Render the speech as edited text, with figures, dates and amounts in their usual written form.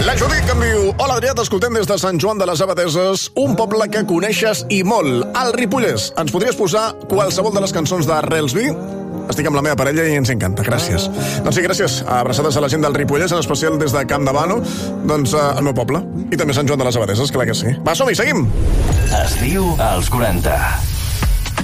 La Judit em diu: hola Adrià, t'escoltem des de Sant Joan de les Abadeses, un poble que coneixes i molt, al Ripollès. Ens podries posar qualsevol de les cançons de Relsby? Estic amb la meva parella i ens encanta, gràcies. Doncs sí, gràcies. Abraçades a la gent del Ripollès, en especial des de Camp de Bano, doncs al meu poble. I també Sant Joan de les Abadeses, clar que sí. Va, som-hi, seguim! Es diu als 40.